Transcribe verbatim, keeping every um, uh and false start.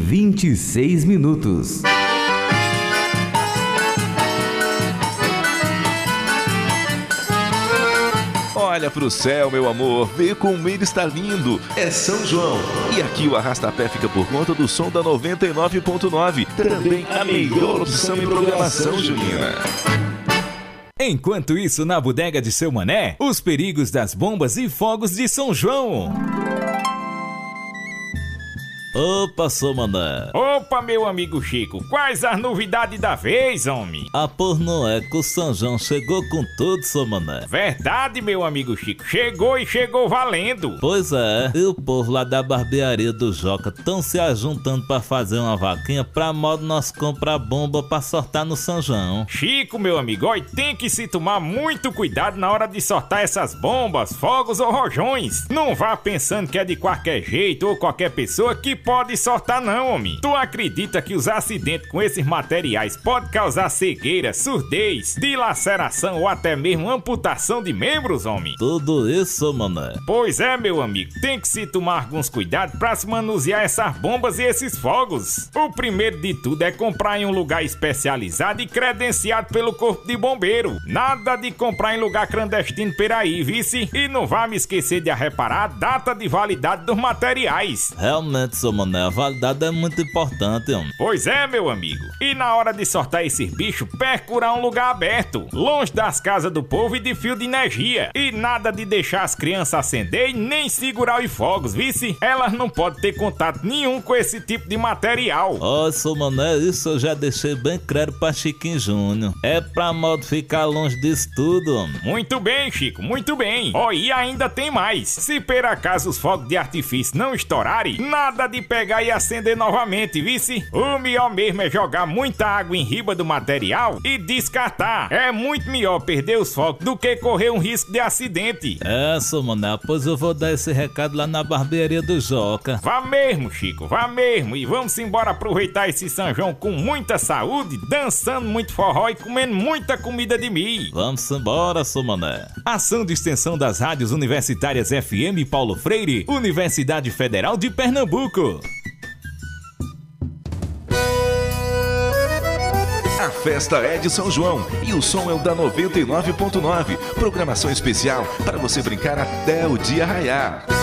vinte e seis minutos. Olha pro céu, meu amor, vê como ele está lindo. É São João. E aqui o Arrastapé fica por conta do som da noventa e nove ponto nove. Também a melhor opção em programação junina. Enquanto isso, na bodega de Seu Mané, os perigos das bombas e fogos de São João. Opa, Seu Mané. Opa, meu amigo Chico, quais as novidades da vez, homem? Ah, por não é que o São João chegou com tudo, Seu Mané. Verdade, meu amigo Chico, chegou e chegou valendo. Pois é, e o povo lá da barbearia do Joca estão se ajuntando pra fazer uma vaquinha pra modo nós comprar bomba pra sortar no São João. Chico, meu amigo, ó, tem que se tomar muito cuidado na hora de sortar essas bombas, fogos ou rojões. Não vá pensando que é de qualquer jeito ou qualquer pessoa que pode sortar não, homem. Tu acredita que os acidentes com esses materiais podem causar cegueira, surdez, dilaceração ou até mesmo amputação de membros, homem? Tudo isso, mané. Pois é, meu amigo, tem que se tomar alguns cuidados para se manusear essas bombas e esses fogos. O primeiro de tudo é comprar em um lugar especializado e credenciado pelo Corpo de Bombeiro. Nada de comprar em lugar clandestino por aí, vice? E não vá me esquecer de reparar a data de validade dos materiais. Realmente, seu mané, a validade é muito importante, homem. Pois é, meu amigo. E na hora de sortar esses bichos, procurar um lugar aberto, longe das casas do povo e de fio de energia. E nada de deixar as crianças acender e nem segurar os fogos, vice? Elas não podem ter contato nenhum com esse tipo de material. Ó, oh, seu mané, isso eu já deixei bem claro pra Chiquinho Júnior. É pra modo ficar longe disso tudo, homem. Muito bem, Chico, muito bem. Ó, oh, e ainda tem mais. Se por acaso os fogos de artifício não estourarem, nada de pegar e acender novamente, vice? O melhor mesmo é jogar muita água em riba do material e descartar. É muito melhor perder os fogos do que correr um risco de acidente. É, seu mané, pois eu vou dar esse recado lá na barbearia do Joca. Vá mesmo, Chico, vá mesmo. E vamos embora aproveitar esse São João com muita saúde, dançando muito forró e comendo muita comida de milho. Vamos embora, seu mané. Ação de extensão das rádios universitárias F M Paulo Freire, Universidade Federal de Pernambuco. A festa é de São João e o som é o da noventa e nove ponto nove. Programação especial para você brincar até o dia raiar.